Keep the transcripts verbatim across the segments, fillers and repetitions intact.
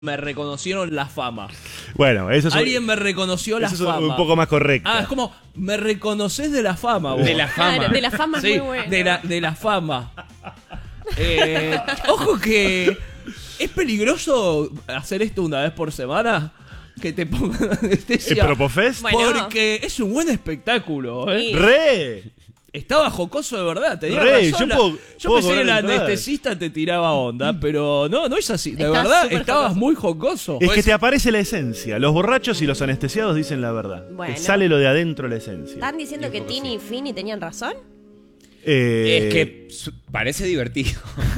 me reconocieron la fama. Bueno, eso es Alguien me reconoció la eso es fama. un poco más correcto. Ah, es como, me reconoces de la fama, vos. De la fama. Claro, de la fama es Sí, muy bueno. de la, de la fama. Eh, ojo que es peligroso hacer esto una vez por semana. Que te pongan ¿El anestesia. Propofest? Bueno. Porque es un buen espectáculo, ¿eh? Sí. ¡Re! Estaba jocoso de verdad, tenía Re, razón. yo puedo- yo puedo pensé que cobrar el entradas. anestesista te tiraba onda, pero no, no es así. De Estaba verdad, súper estabas jocoso. muy jocoso. Es que te aparece la esencia. Los borrachos y los anestesiados dicen la verdad. Bueno. Te sale lo de adentro la esencia. ¿Están diciendo que Tini y Fini tenían razón? Eh, Es que su- parece divertido.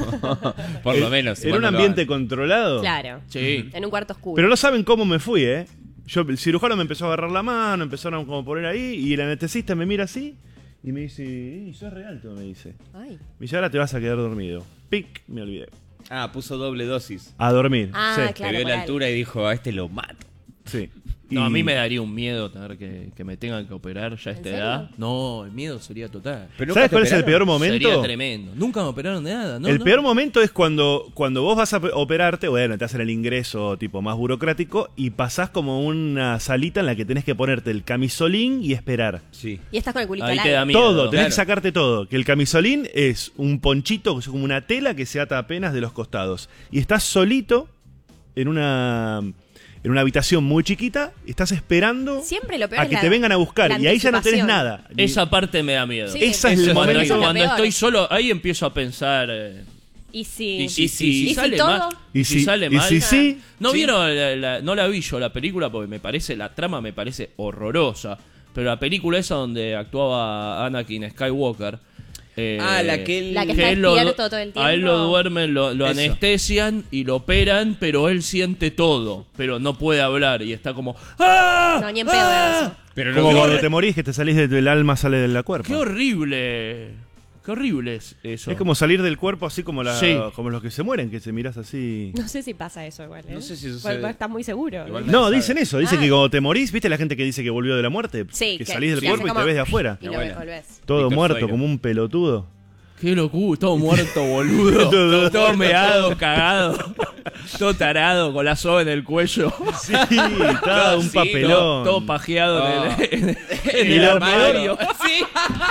Por lo menos. En un cuando lo ambiente hagan. controlado. Claro. Sí. En un cuarto oscuro. Pero no saben cómo me fui, ¿eh? Yo, el cirujano me empezó a agarrar la mano, empezaron como a poner ahí, y el anestesista me mira así y me dice, "Y, eso es real", me dice. Ay. Me dice, ahora te vas a quedar dormido. Pic, me olvidé. Ah, puso doble dosis. A dormir. Ah, sí, claro. Te vio por la ahí. altura y dijo, a este lo mato. sí. No, Y- a mí me daría un miedo tener que, que me tengan que operar ya a ¿En esta serio? edad. No, el miedo sería total. Pero nunca ¿Sabes te cuál es el operaron. peor momento? Sería tremendo. Nunca me operaron de nada, ¿no? el no. peor momento es cuando, cuando vos vas a operarte, bueno, te hacen el ingreso tipo más burocrático y pasás como una salita en la que tenés que ponerte el camisolín y esperar. Sí. Y estás con el culito Ahí al te aire. da miedo. Todo, tenés claro. que sacarte todo. Que el camisolín es un ponchito, que es como una tela que se ata apenas de los costados. Y estás solito en una, en una habitación muy chiquita, estás esperando Siempre lo peor a es que la- te vengan a buscar. la Y ahí ya no tenés anticipación. nada. Ni- Esa parte me da miedo. Sí, Esa es eso el cuando momento. eso es lo cuando peor. estoy solo, ahí empiezo a pensar. eh, Y si... y si, ¿Y si si sale todo? mal. Y Y si si- sale y mal. si sí. No Sí. vieron, la- la- no la vi yo la película porque me parece, la trama me parece horrorosa. Pero la película esa donde actuaba Anakin Skywalker. eh, Ah, la que él... La que está él lo- despierto todo el A él tiempo. lo duermen, lo, lo Eso. anestesian y lo operan, pero él siente todo, pero no puede hablar y está como ¡ah! No, ni en pedo ¡Ah! de eso. Pero Como lo que- cuando te morís, que te salís del el alma, sale de la cuerpo. ¡Qué horrible! ¡Qué horrible es eso! Es como salir del cuerpo así como, la, Sí. como los que se mueren, que se mirás así. No sé si pasa eso igual, ¿eh? No sé si Igual- sucede. igual estás muy seguro. Igual- No, sabe. dicen eso, dicen Ah. que cuando te morís, ¿viste la gente que dice que volvió de la muerte? Sí, que que salís del se cuerpo hace y te como- ves de afuera. Y lo Bueno. volvés. Todo Víctor muerto, Sueiro. como un pelotudo. ¡Qué locura! Todo muerto, boludo. todo, todo meado, cagado. Todo tarado, con la soga en el cuello. Sí, está un sí, papelón. Todo, todo pajeado Ah. en el, en, En el el armario. Sí.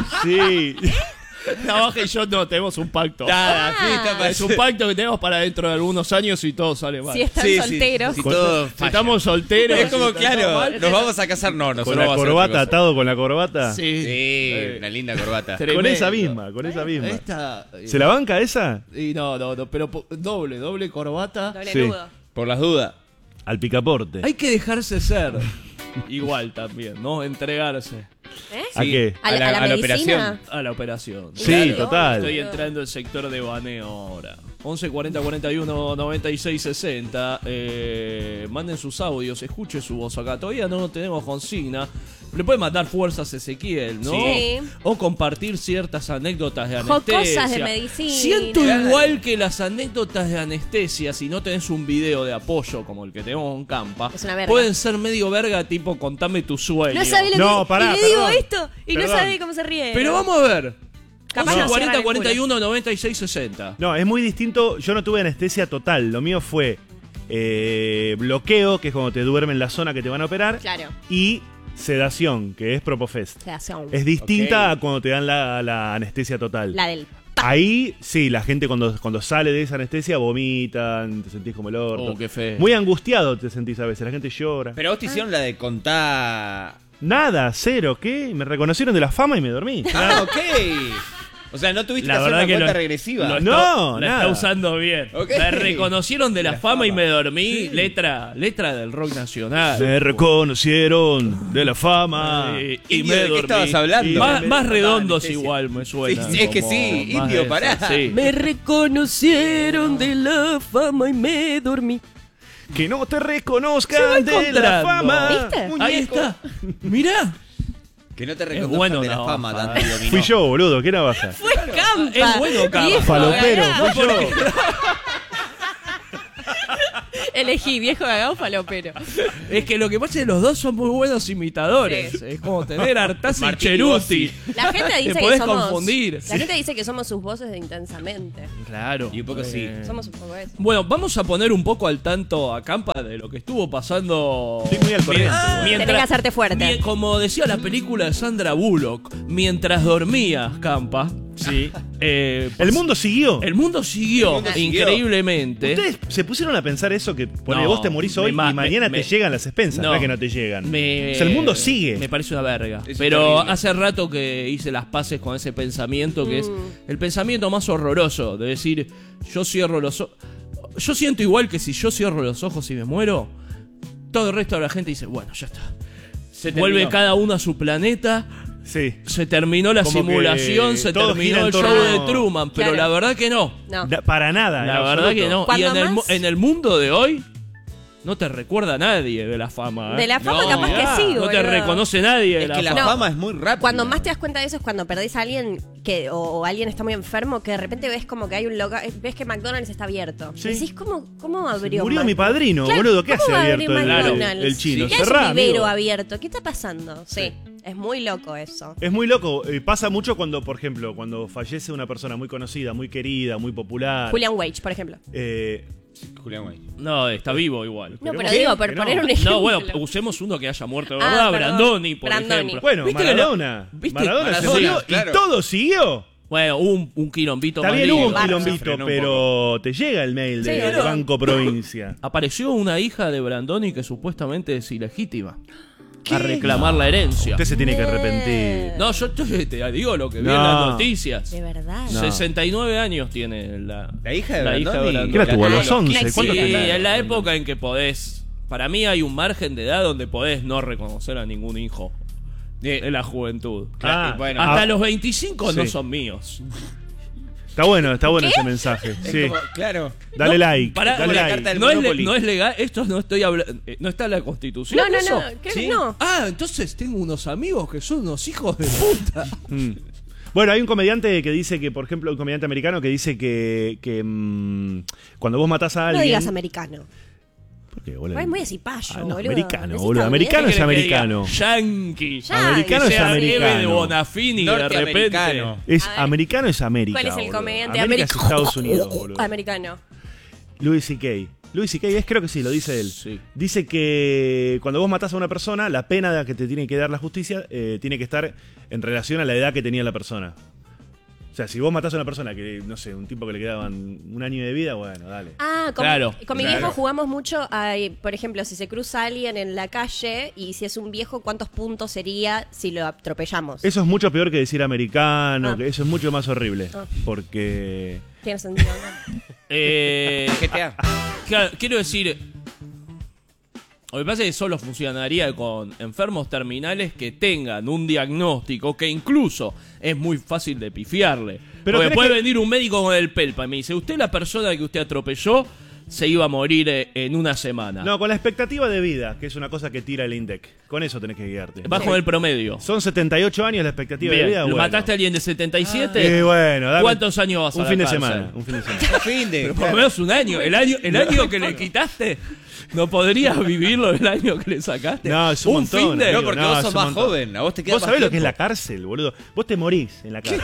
Sí. La baja y yo no tenemos un pacto. Nada, sí, Ah. está pa- Es un pacto que tenemos para dentro de algunos años y todo sale mal. Si están Sí, sí, solteros. sí, todo Si falla. estamos solteros. Es como, si está todo claro, mal, nos vamos a casar. No, nosotros Con la vamos a hacer corbata, otra cosa. atado con la corbata. Sí. Sí, Eh, una linda corbata. tremendo. Con esa misma, con esa misma. Esta, ¿Se la banca esa? Y no, no, no, pero po- doble, doble corbata. Doble Sí. nudo. Por las dudas. Al picaporte. Hay que dejarse ser. Igual también, ¿no? Entregarse ¿Eh? ¿A Sí. qué? ¿A la, a la a la medicina? operación. a la operación. Sí, Claro. total. Estoy entrando al sector de baneo ahora. once cuarenta cuarenta y uno noventa y seis sesenta. Eh, manden sus audios, escuche su voz acá. Todavía no tenemos consigna. Le pueden mandar fuerzas a Ezequiel, ¿no? Sí. O compartir ciertas anécdotas de Jocosas anestesia. de medicina. Siento Claro. igual que las anécdotas de anestesia, si no tenés un video de apoyo como el que tenemos en Campa, Es una verga. pueden ser medio verga, tipo contame tu sueño. No sabe lo No, que... pará, y le digo perdón. esto y Perdón. no sabe cómo se ríe. Pero vamos a ver. Capaz once nos cuarenta cierran el cuarenta y culo. uno noventa y seis sesenta. No, es muy distinto. Yo no tuve anestesia total. Lo mío fue eh, bloqueo, que es cuando te duermen en la zona que te van a operar. Claro. Y sedación, que es Propofest. Sedación. Es distinta Ok. a cuando te dan la, la anestesia total. La del... pa. Ahí, sí, la gente cuando, cuando sale de esa anestesia vomitan, te sentís como el orto. Oh, qué feo. Muy angustiado te sentís a veces, la gente llora. Pero vos te hicieron la de contar... Nada, cero, ¿qué? Me reconocieron de la fama y me dormí. Ah, ok. O sea, no tuviste La que hacer verdad una que cuenta lo- regresiva. Lo No, está, la nada. está usando bien. Ok. Me reconocieron de la, La fama, y fama. me dormí. Letra, letra del rock nacional. Me reconocieron de la fama. Eh, y Indio, me ¿de qué dormí. estabas hablando? Y Más, me- más me- redondos anestesia. igual me suena. Sí, es que sí, indio, pará. Me reconocieron de la fama y me dormí. Que no te Se va reconozcan de la encontrando. fama. ¿Viste? Ahí muñeco. está. Mirá. Que no te Es reconozcan bueno de la la fama, baja, Dante Dominó. Fui yo, boludo, ¿qué navaja? Fue Campa. Es bueno, Campa. Viejo, Falopero, ganá. fui yo. Elegí viejo cagado falopero. Es que lo que pasa es que los dos son muy buenos imitadores. Sí. Es como tener a Artaza y Martín Cheruti. La gente dice Te que podés somos. confundir. La gente dice que somos sus voces de Intensamente. Claro. Y un poco sí. Somos un poco eso. Bueno, vamos a poner un poco al tanto a Campa de lo que estuvo pasando. Estoy muy al corriente, igual. Tenés que hacerte fuerte. Mie- como decía la película de Sandra Bullock, mientras dormía Campa, Sí. eh, El mundo siguió. el mundo siguió El mundo siguió. increíblemente. ¿Ustedes se pusieron a pensar eso que por No, vos te morís hoy me ma- y mañana me- te llegan las expensas? No, no. es que no te llegan. Me- O sea, el mundo sigue. Me parece una verga. Es Pero terrible. hace rato que hice las paces con ese pensamiento que es el pensamiento más horroroso. De decir, yo cierro los ojos. Yo siento igual que si yo cierro los ojos y me muero, todo el resto de la gente dice, bueno, ya está. Se Vuelve terminó. cada uno a su planeta. Sí. Se terminó la Como simulación, que se todo gira terminó en el torno- show de Truman. Pero Claro. la verdad que no. No. Da- Para nada. La en verdad absoluto. que no. Y Cuando en el, mu- más- en el mundo de hoy, no te recuerda nadie de la fama. ¿eh? De la fama No, capaz Ah, que sí, no te boludo. reconoce nadie de Es la que la fama. No. fama es muy rápida. Cuando más te das cuenta de eso es cuando perdés a alguien que o, o alguien está muy enfermo, que de repente ves como que hay un local, ves que McDonald's está abierto. Sí. Y decís, ¿cómo, cómo abrió? Murió Mac- mi padrino, Claro, boludo. ¿Qué ¿cómo hace va a abierto abrir el, McDonald's? el chino? ¿Qué hace Cerrá, un vivero amigo. abierto? ¿Qué está pasando? Sí, es muy loco eso. Es muy loco. eh, pasa mucho cuando, por ejemplo, cuando fallece una persona muy conocida, muy querida, muy popular. Julian Wage, por ejemplo. Eh, Julián Güey. No, está vivo igual. No, Esperemos pero que- digo, por que no. poner un ejemplo. No, bueno, usemos uno que haya muerto, de Ah, ¿verdad? perdón. Brandoni, por Brandoni. ejemplo. bueno, ¿Viste que lo- Maradona. ¿viste? Maradona, Maradona, se murió claro. y todo siguió. Bueno, hubo un, un quilombito Está más bien, lindo. hubo un Barça. quilombito, Frenó un pero te llega el mail Sí, del boludo. Banco Provincia. Apareció una hija de Brandoni que supuestamente es ilegítima. A reclamar la herencia. Usted se tiene que arrepentir. No, yo te, te digo lo que vi No. en las noticias. De verdad. No. sesenta y nueve años tiene la, La hija de la hija de Brandoni. Brandoni. ¿Qué la tuvo a los Claro. once? Sí, Sí, ¿Cuánto tenía? en la época en que podés. Para mí hay un margen de edad donde podés no reconocer a ningún hijo de la juventud. Ah, bueno. Hasta ah, los veinticinco no sí. son míos. Está bueno, está bueno ese mensaje. Es Sí. como- claro. Dale No, like. pará, dale la like. carta del No es, le- Monopoly. no es legal, esto no estoy hablando. No está en la constitución. No, no, eso? no, creo ¿Sí? que no. Ah, entonces tengo unos amigos que son unos hijos de puta. Mm. Bueno, hay un comediante que dice que, por ejemplo, un comediante americano que dice que, que mm, cuando vos matás a No alguien. digas americano. ¿Por qué, boludo? Es muy de cipayo, Ah, no, boludo. americano, Es boludo. Americano es estadounidense. americano. Yankee. Ya, Americano Que es sea Eve de americano. Bonafini de repente. Norteamericano. Es A ver. americano es América. ¿Cuál es el boludo. comediante América es americano? Estados Unidos, boludo. Americano. Louis C K. Louis C K es, creo que sí, lo dice él. Sí. Dice que cuando vos matás a una persona, la pena que te tiene que dar la justicia eh, tiene que estar en relación a la edad que tenía la persona. O sea, si vos matás a una persona que, no sé, un tipo que le quedaban un año de vida, bueno, dale. Ah, con, Claro, con mi claro. viejo jugamos mucho, a, por ejemplo, si se cruza alguien en la calle y si es un viejo, ¿cuántos puntos sería si lo atropellamos? Eso es mucho peor que decir americano, Ah. que eso es mucho más horrible. Ah. Porque... Tiene sentido, ¿no? Eh, G T A. claro, quiero decir. Lo que pasa es que solo funcionaría con enfermos terminales que tengan un diagnóstico que incluso es muy fácil de pifiarle. Pero Porque tenés puede que- venir un médico con el pelpa y me dice, usted la persona que usted atropelló se iba a morir eh, en una semana. No, con la expectativa de vida, que es una cosa que tira el INDEC. Con eso tenés que guiarte. Bajo el promedio. Son setenta y ocho años la expectativa Bien, de vida. Bueno. ¿mataste a alguien de setenta y siete? Eh, bueno, dame ¿Cuántos años vas a un la fin de cárcel? semana, un fin de semana. Fin de. Pero por lo menos un año. El año, el año que le quitaste, ¿no podrías vivirlo el año que le sacaste? No, es un montón, fin de... No, amigo, porque no, vos es sos un más montón. joven. A vos te queda Vos más sabés lo que es tiempo. la cárcel, boludo. Vos te morís en la cárcel.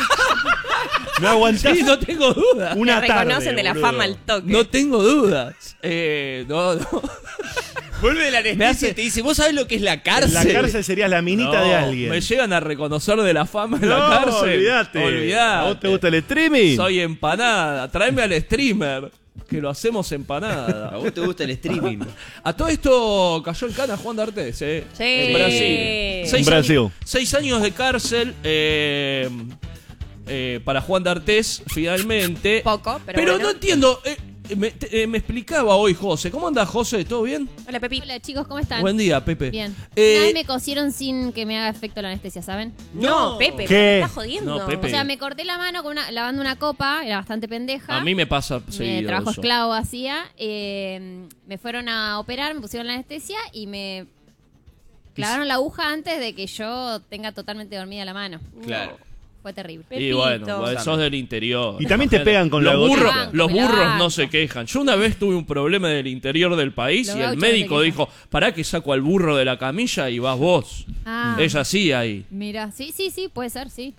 No aguantás Sí, no tengo dudas. una Me tarde. reconocen de la boludo. fama al toque. No tengo dudas. Eh, no, no. Vuelve la Me anestesia hace- y te dice, ¿vos sabés lo que es la En cárcel? la cárcel serías la minita No, de alguien. Me llegan a reconocer de la fama en no, la cárcel. olvídate. Olvidate. ¿A vos te gusta el streaming? Soy empanada. Tráeme al streamer. Que lo hacemos empanada. A vos te gusta el streaming. A todo esto cayó en cana Juan D'Artés, ¿eh? Sí. En Brasil. En Seis Brasil. años- seis años de cárcel eh, eh, para Juan D'Artés, finalmente. Poco, pero bueno. no entiendo. eh, me, te- eh, me explicaba hoy José. ¿Cómo anda José? ¿Todo bien? Hola, Pepi. Hola chicos, ¿cómo están? Buen día, Pepe. Bien. Eh, Una vez me cosieron sin que me haga efecto la anestesia, ¿saben? No, No. Pepe, ¿Qué? me estás jodiendo. No, Pepe. O sea, me corté la mano con una, lavando una copa, era bastante pendeja. A mí me pasa Me seguido trabajo eso. esclavo hacía. eh, me fueron a operar, me pusieron la anestesia y me clavaron la aguja antes de que yo tenga totalmente dormida la mano. Claro. Fue terrible. Y Pepito. bueno, pues, sos del interior. Y también te pegan con los la burros. gotita. Los Me la burros banco. no se quejan. Yo una vez tuve un problema del interior del país Los y el gauchos médico se dijo, pará que saco al burro de la camilla y vas vos. Ah. Es así ahí. Mira, sí, sí, sí, puede ser, sí.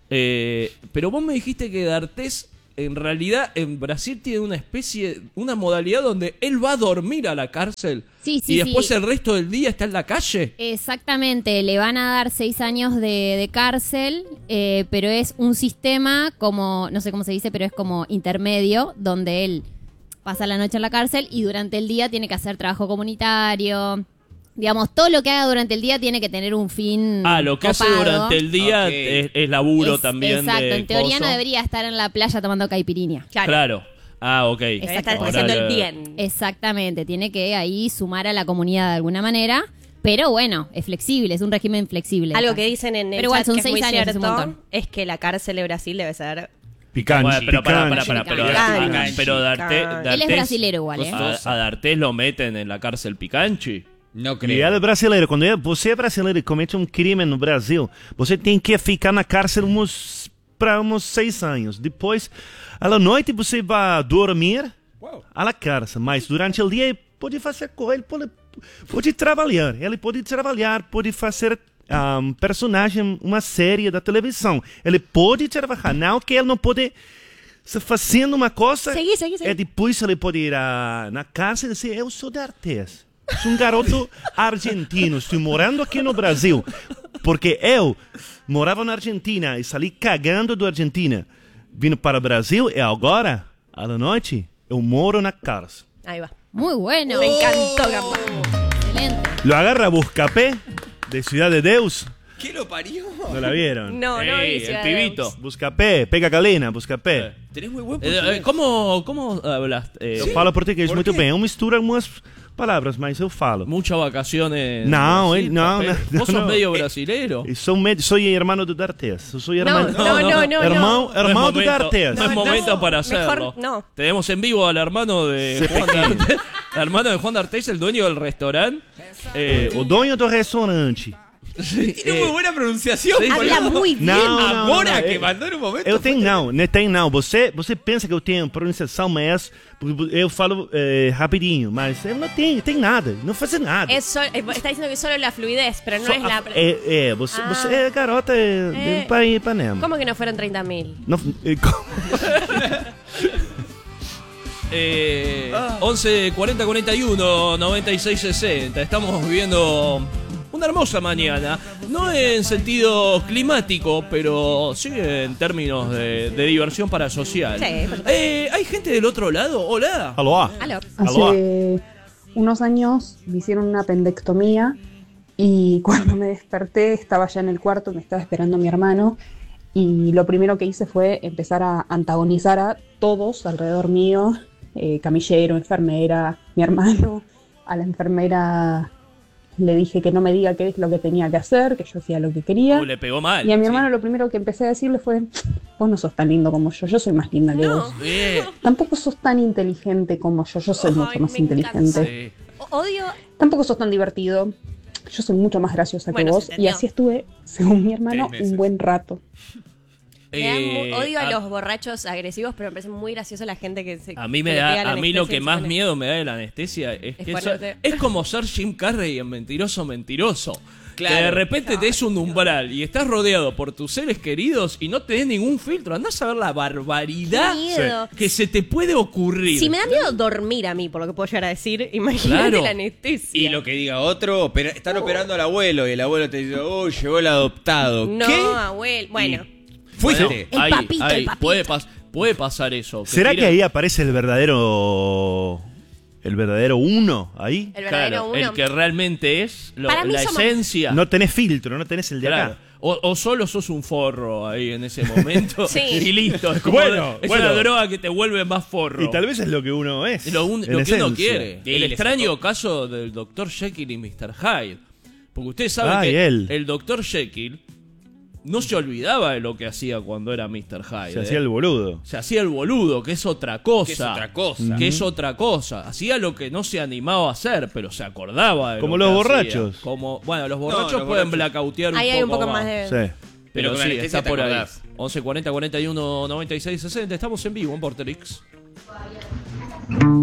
Eh, pero vos me dijiste que D'Artés, en realidad, en Brasil tiene una especie, una modalidad donde él va a dormir a la cárcel Sí, sí, y después sí. el resto del día está en la calle. Exactamente, le van a dar seis años de, de cárcel, eh, pero es un sistema como, no sé cómo se dice, pero es como intermedio, donde él pasa la noche en la cárcel y durante el día tiene que hacer trabajo comunitario. Digamos, todo lo que haga durante el día tiene que tener un fin. Ah, lo que hace copado. durante el día Ok. es, es laburo Es- también. Exacto, de en teoría no coso. debería estar en la playa tomando caipirinha. Claro. Claro. Ah, ok. Está Exacto. haciendo el Horario- bien. Exactamente, tiene que ahí sumar a la comunidad de alguna manera, pero bueno, es flexible, es un régimen flexible. Algo que dicen en el Pero igual chat son que es seis muy años, es un cierto, montón. es que la cárcel de Brasil debe ser... Picante. Bueno, pero para, para, picante. para, pero, Picante. ah, pero D'Artés, Picante. Él es D'Artés- brasilero igual, ¿eh? A, a D'Artés lo meten en la cárcel Picanchi. No E creo. ela é brasileira. Quando é- você é brasileiro e comete um crime no Brasil, você tem que ficar na cárcere uns, para uns seis anos. Depois, à noite, você vai dormir à la cárcere. Mas durante o dia, ele pode fazer coisa, ele pode, pode trabalhar. Ele pode trabalhar, pode fazer um, personagem, uma série da televisão. Ele pode trabalhar. Não que ele não pode... Se fazendo uma coisa, Segui, segui, segui. é depois ele pode ir a, na cárcere e dizer, eu sou D'Artés. Sou um garoto argentino, estou morando aqui no Brasil. Porque eu morava na Argentina e saí cagando da Argentina. Vindo para o Brasil e agora, à noite, eu moro na cárcel. Ahí va. Muy bueno. Me encantó, Gamba. Excelente. Lo agarra Buscapé, de Ciudad de Deus. ¿Qué lo parió? ¿No la vieron? No, no Ey, vi el Ciudad de pibito. Deus. Buscapé, pega calena, Buscapé. Tenés muy buen Eh, eh, portugués. ¿Cómo, cómo hablas? Eh, Eu falo português Por muito quê? bem. Eu misturo algumas palavras, mas eu falo. Muchas vacaciones. No, en él- Brasil, no, papel. no, Vos sos no. medio brasilero. E sou, med- sou hermano do D'Artés. Eu sou No, hermano, no, no, no, no. hermano, No es hermano do momento- D'Artés. No es No, momento no. para Mejor hacerlo. no. Tenemos en vivo al hermano de Juan D'Artés. El hermano de Juan D'Artés, el dueño del restaurante. Eh, O dono do restaurante. sí, Tiene eh, muy buena pronunciación. sí, Habla boludo. muy bien. Não, não, Agora não, que eu- mandou no momento. Eu tenho não, não tem não. Você, você pensa que eu tenho pronunciação, mas eu falo eh, rapidinho, mas eu não tenho, tem nada, não faço nada. Es sol- eh, está diciendo que solo la fluidez, pero no Só- es la... é, é, você, Ah. você é garota eh, Eh. do país Ipanema. ¿Cómo que no fueron treinta mil? Não, eh, como- Eh, once cuarenta cuarenta y uno noventa y seis sesenta. Estamos viviendo una hermosa mañana. No en sentido climático, pero sí en términos de, de diversión parasocial. Sí, por supuesto. Eh, ¿Hay gente del otro lado? Hola. Alô? Aló. Aló. Hace unos años me hicieron una pendectomía y cuando me desperté estaba ya en el cuarto, me estaba esperando mi hermano y lo primero que hice fue empezar a antagonizar a todos alrededor mío, eh, camillero, enfermera, mi hermano. A la enfermera le dije que no me diga qué es lo que tenía que hacer, que yo hacía lo que quería. Uh, le pegó mal. Y a mi Sí. hermano lo primero que empecé a decirle fue, vos no sos tan lindo como yo, yo soy más linda que No. vos. Bien. Tampoco sos tan inteligente como yo, yo soy Ay, mucho más me encanta. inteligente. Sí. O- Odio... Tampoco sos tan divertido, yo soy mucho más graciosa Bueno, que vos. se Y entendió. así estuve, según mi hermano, Tres meses. un buen rato. Me da mu- Eh, odio a a- los borrachos agresivos, pero me parece muy gracioso la gente que se. A mí que me le pega da, la a mí lo anestesia que y se más pone- miedo me da de la anestesia es Es que eso- ponerte- es como ser Jim Carrey en Mentiroso Mentiroso. Claro. Que de repente te es un umbral y estás rodeado por tus seres queridos y no tenés ningún filtro. Andás a ver la barbaridad Qué miedo. que se te puede ocurrir. Si me da miedo dormir a mí, por lo que puedo llegar a decir, imagínate Claro. la anestesia. Y lo que diga otro, opera- están operando al abuelo y el abuelo te dice, oh, llegó el adoptado. No, ¿Qué? abuelo. Bueno, Fuiste. Bueno, El ahí- papito, el ahí, papito. Puede, pas- puede pasar eso. ¿Será tiren- que ahí aparece el verdadero el verdadero uno ahí? el verdadero Claro, uno. el que realmente es lo- Para mí la somos- esencia. No tenés filtro, no tenés el de Claro. acá. O, o solo sos un forro ahí en ese momento Sí. y listo. Es, como Bueno, es bueno. una droga que te vuelve más forro. Y tal vez es lo que uno es. Es lo, un- en lo que uno esencia. quiere. Sí, el le extraño sacó. caso del doctor Jekyll y mister Hyde. Porque ustedes saben Ay, que él. el doctor Jekyll no se olvidaba de lo que hacía cuando era mister Hyde. Se ¿eh? hacía el boludo. Se hacía el boludo, que es otra cosa. Que es otra cosa. Que es otra cosa. Hacía lo que no se animaba a hacer, pero se acordaba de Como lo los que hacía. borrachos. Como, bueno, los No, borrachos los pueden borrachos. blackoutear un Ahí poco hay un poco más. más de. Sí. Pero con sí, anestesia está te por ahí. acordás. once cuarenta cuarenta y uno noventa y seis sesenta. Estamos en vivo en Vorterix.